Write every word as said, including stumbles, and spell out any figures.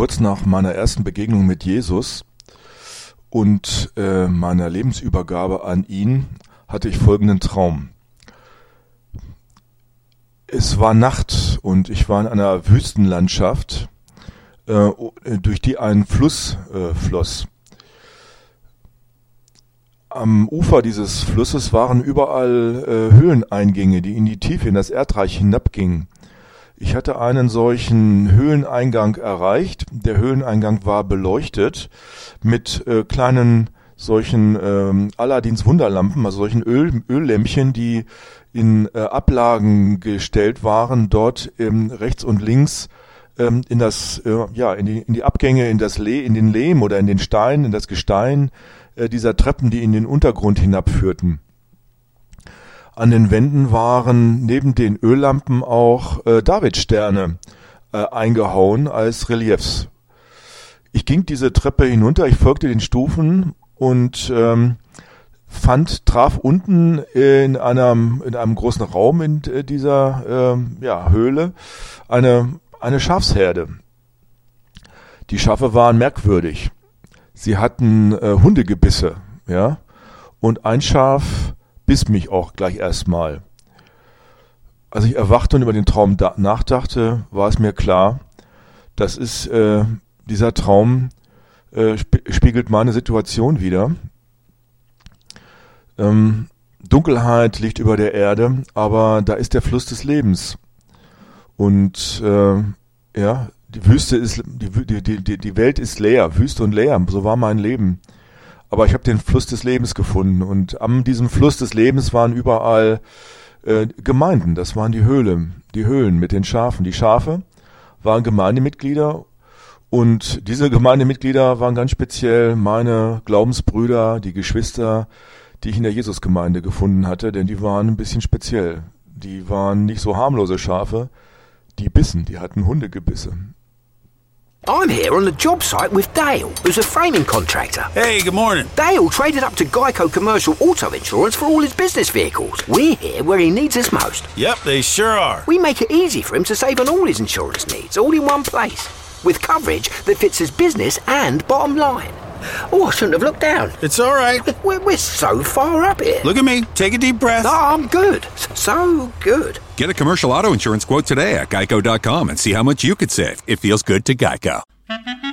kurz nach meiner ersten Begegnung mit Jesus und äh, meiner Lebensübergabe an ihn hatte ich folgenden Traum. Es war Nacht und ich war in einer Wüstenlandschaft, äh, durch die ein Fluss äh, floss. Am Ufer dieses Flusses waren überall äh, Höhleneingänge, die in die Tiefe, in das Erdreich hinabgingen. Ich hatte einen solchen Höhleneingang erreicht. Der Höhleneingang war beleuchtet mit äh, kleinen solchen ähm, Aladins Wunderlampen, also solchen Öl, Öllämpchen, die in äh, Ablagen gestellt waren, dort ähm, rechts und links ähm, in das äh, ja in die in die Abgänge, in das Le in den Lehm oder in den Stein, in das Gestein äh, dieser Treppen, die in den Untergrund hinabführten. An den Wänden waren neben den Öllampen auch äh, Davidsterne äh, eingehauen als Reliefs. Ich ging diese Treppe hinunter, ich folgte den Stufen und ähm, fand, traf unten in einem in einem großen Raum in äh, dieser äh, ja, Höhle eine eine Schafsherde. Die Schafe waren merkwürdig. Sie hatten äh, Hundegebisse, ja, und ein Schaf biss mich auch gleich erstmal. Als ich erwachte und über den Traum da- nachdachte, war es mir klar, das ist äh, dieser Traum äh, sp- spiegelt meine Situation wider. Ähm, Dunkelheit liegt über der Erde, aber da ist der Fluss des Lebens. Und äh, ja, die Wüste ist, die, die, die, die Welt ist leer, Wüste und leer, so war mein Leben. Aber ich habe den Fluss des Lebens gefunden und an diesem Fluss des Lebens waren überall äh, Gemeinden, das waren die Höhlen, die Höhlen mit den Schafen. Die Schafe waren Gemeindemitglieder und diese Gemeindemitglieder waren ganz speziell meine Glaubensbrüder, die Geschwister, die ich in der Jesusgemeinde gefunden hatte, denn die waren ein bisschen speziell. Die waren nicht so harmlose Schafe, die bissen, die hatten Hundegebisse. I'm here on the job site with Dale, who's a framing contractor. Hey, good morning. Dale traded up to Geico Commercial Auto Insurance for all his business vehicles. We're here where he needs us most. Yep, they sure are. We make it easy for him to save on all his insurance needs, all in one place, with coverage that fits his business and bottom line. Oh, I shouldn't have looked down. It's all right. We're, we're so far up here. Look at me. Take a deep breath. No, I'm good. So good. Get a commercial auto insurance quote today at geico dot com and see how much you could save. It feels good to Geico.